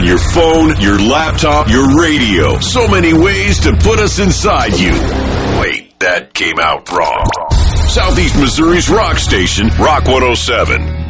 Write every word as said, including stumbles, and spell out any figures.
your phone, your laptop, your radio. So many ways to put us inside you. Wait, that came out wrong. Southeast Missouri's rock station, Rock one oh seven.